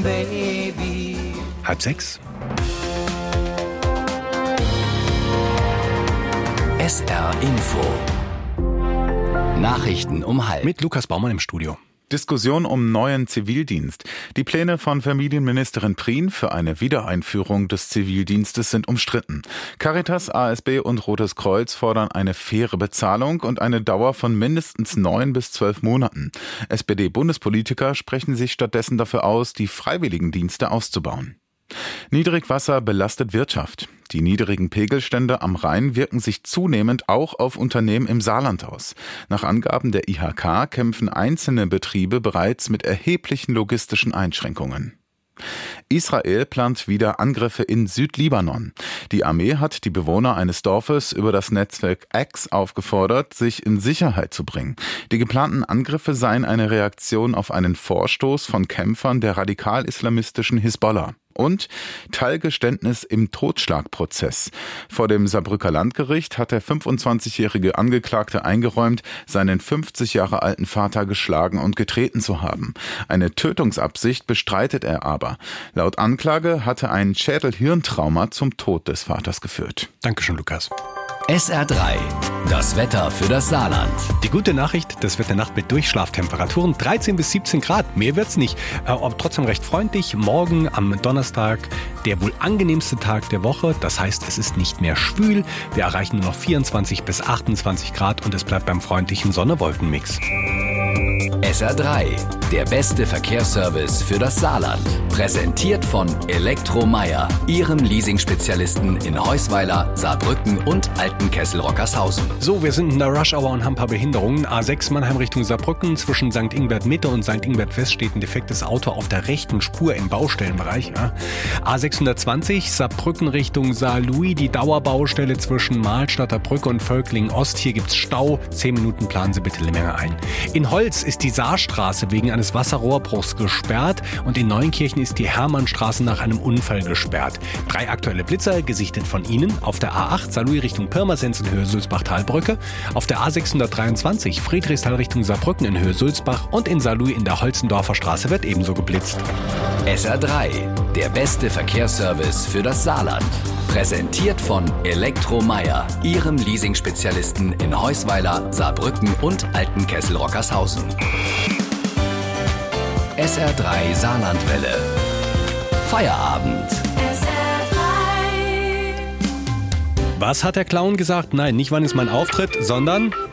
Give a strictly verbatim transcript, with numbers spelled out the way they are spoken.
baby. Halb sechs. S R Info. Nachrichten um halb. Mit Lukas Baumann im Studio. Diskussion um neuen Zivildienst. Die Pläne von Familienministerin Prien für eine Wiedereinführung des Zivildienstes sind umstritten. Caritas, A S B und Rotes Kreuz fordern eine faire Bezahlung und eine Dauer von mindestens neun bis zwölf Monaten. S P D-Bundespolitiker sprechen sich stattdessen dafür aus, die Freiwilligendienste auszubauen. Niedrigwasser belastet Wirtschaft. Die niedrigen Pegelstände am Rhein wirken sich zunehmend auch auf Unternehmen im Saarland aus. Nach Angaben der I H K kämpfen einzelne Betriebe bereits mit erheblichen logistischen Einschränkungen. Israel plant wieder Angriffe in Südlibanon. Die Armee hat die Bewohner eines Dorfes über das Netzwerk X aufgefordert, sich in Sicherheit zu bringen. Die geplanten Angriffe seien eine Reaktion auf einen Vorstoß von Kämpfern der radikal-islamistischen Hisbollah. Und Teilgeständnis im Totschlagprozess. Vor dem Saarbrücker Landgericht hat der fünfundzwanzigjährige Angeklagte eingeräumt, seinen fünfzig Jahre alten Vater geschlagen und getreten zu haben. Eine Tötungsabsicht bestreitet er aber. Laut Anklage hatte ein Schädel-Hirntrauma zum Tod des Vaters geführt. Dankeschön, Lukas. S R drei. Das Wetter für das Saarland. Die gute Nachricht, das wird eine Nacht mit Durchschlaftemperaturen dreizehn bis siebzehn Grad. Mehr wird's nicht, aber trotzdem recht freundlich. Morgen am Donnerstag der wohl angenehmste Tag der Woche. Das heißt, es ist nicht mehr schwül. Wir erreichen nur noch vierundzwanzig bis achtundzwanzig Grad und es bleibt beim freundlichen Sonne-Wolken-Mix. S R drei. Der beste Verkehrsservice für das Saarland. Präsentiert von Elektromeier, Ihrem Leasing-Spezialisten in Heusweiler, Saarbrücken und Altenkessel-Rockershausen. So, wir sind in der Rush-Hour und haben ein paar Behinderungen. A sechs Mannheim Richtung Saarbrücken. Zwischen Sankt Ingbert Mitte und Sankt Ingbert West steht ein defektes Auto auf der rechten Spur im Baustellenbereich. Ja. A sechshundertzwanzig Saarbrücken Richtung Saarlouis. Die Dauerbaustelle zwischen Mahlstadter Brücke und Völklingen Ost. Hier gibt's Stau. Zehn Minuten planen Sie bitte länger ein. In Holz ist die Saarstraße wegen eines Wasserrohrbruchs gesperrt und in Neunkirchen ist die Hermannstraße nach einem Unfall gesperrt. Drei aktuelle Blitzer gesichtet von Ihnen auf der A acht Saarlouis Richtung Pirmasens in Höhe Sulzbach-Talbrücke, auf der A sechshundertdreiundzwanzig Friedrichsthal Richtung Saarbrücken in Höhe Sulzbach und in Saarlouis in der Holzendorfer Straße wird ebenso geblitzt. S R drei. Der beste Verkehrsservice für das Saarland. Präsentiert von Elektromeier, Ihrem Leasing-Spezialisten in Heusweiler, Saarbrücken und Altenkessel-Rockershausen. S R drei Saarlandwelle. Feierabend. S R drei. Was hat der Clown gesagt? Nein, nicht wann ist mein Auftritt, sondern